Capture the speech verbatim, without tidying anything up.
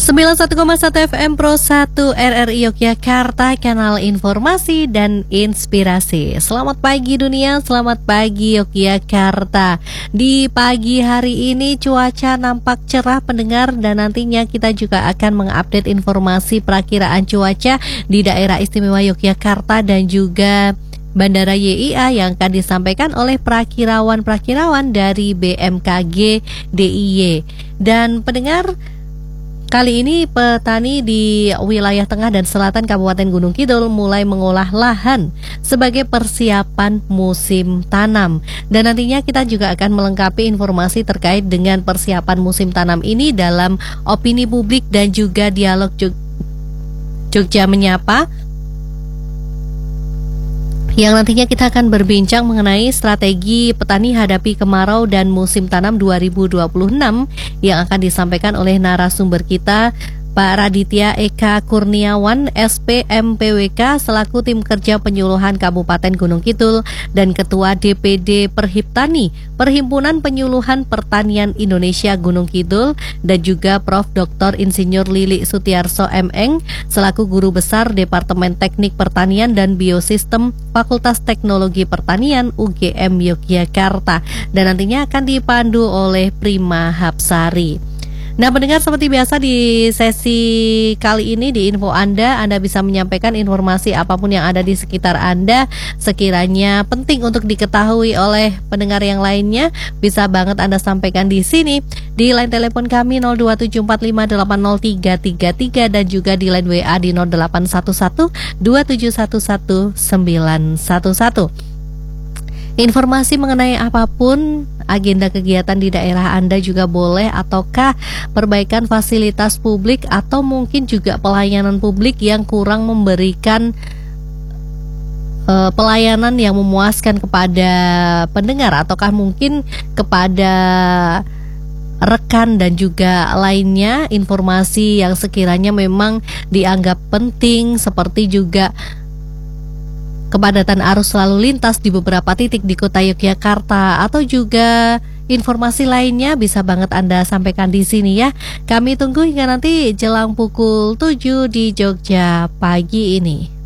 sembilan puluh satu koma satu F M Pro satu R R I Yogyakarta, kanal informasi dan inspirasi. Selamat pagi dunia, selamat pagi Yogyakarta. Di pagi hari ini cuaca nampak cerah pendengar, dan nantinya kita juga akan mengupdate informasi perakiraan cuaca di daerah istimewa Yogyakarta dan juga Bandara Y I A yang akan disampaikan oleh perakirawan-perakirawan dari B M K G D I Y. Dan pendengar, kali ini petani di wilayah tengah dan selatan Kabupaten Gunung Kidul mulai mengolah lahan sebagai persiapan musim tanam. Dan nantinya kita juga akan melengkapi informasi terkait dengan persiapan musim tanam ini dalam opini publik dan juga dialog Jog- Jogja Menyapa, yang nantinya kita akan berbincang mengenai strategi petani hadapi kemarau dan musim tanam dua ribu dua puluh enam yang akan disampaikan oleh narasumber kita, Pak Raditya Eka Kurniawan, S P M P W K selaku tim kerja penyuluhan Kabupaten Gunung Kidul dan Ketua D P D Perhiptani Perhimpunan Penyuluhan Pertanian Indonesia Gunung Kidul, dan juga Profesor Doktor Insinyur Lili Sutiarso M Eng selaku Guru Besar Departemen Teknik Pertanian dan Biosistem Fakultas Teknologi Pertanian U G M Yogyakarta, dan nantinya akan dipandu oleh Prima Hapsari. Nah pendengar, seperti biasa di sesi kali ini di Info Anda, Anda bisa menyampaikan informasi apapun yang ada di sekitar Anda, sekiranya penting untuk diketahui oleh pendengar yang lainnya, bisa banget Anda sampaikan di sini di line telepon kami nol dua tujuh empat lima delapan nol tiga tiga tiga dan juga di line W A di nol delapan satu satu dua tujuh satu satu sembilan satu satu. Informasi mengenai apapun, agenda kegiatan di daerah Anda juga boleh, ataukah perbaikan fasilitas publik atau mungkin juga pelayanan publik yang kurang memberikan uh, pelayanan yang memuaskan kepada pendengar, ataukah mungkin kepada rekan dan juga lainnya, informasi yang sekiranya memang dianggap penting seperti juga kepadatan arus lalu lintas di beberapa titik di kota Yogyakarta, atau juga informasi lainnya, bisa banget Anda sampaikan di sini ya. Kami tunggu hingga nanti jelang pukul tujuh di Jogja pagi ini.